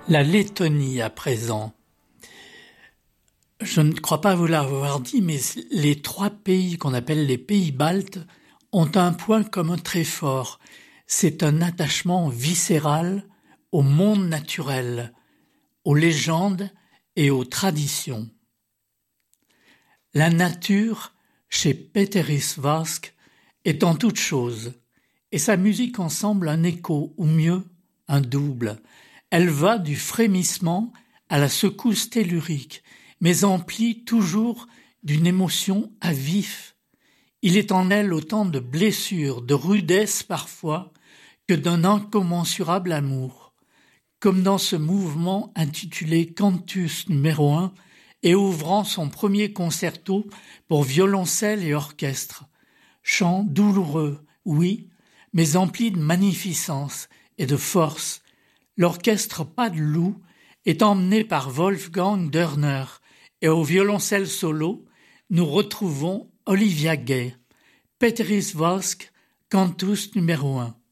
La Lettonie à présent. Je ne crois pas vous l'avoir dit, mais les trois pays qu'on appelle les pays baltes ont un point commun très fort. C'est un attachement viscéral au monde naturel, aux légendes et aux traditions. La nature, chez Péteris Vask, est en toute chose, et sa musique en semble un écho, ou mieux, un double. Elle va du frémissement à la secousse tellurique, mais emplie toujours d'une émotion à vif. Il est en elle autant de blessures, de rudesse parfois, que d'un incommensurable amour. Comme dans ce mouvement intitulé Cantus numéro 1 et ouvrant son premier concerto pour violoncelle et orchestre. Chant douloureux, oui, mais empli de magnificence et de force. L'orchestre Pas de loup est emmené par Wolfgang Dörner et au violoncelle solo, nous retrouvons Olivia Gay. Péteris Vask, Cantus numéro 1.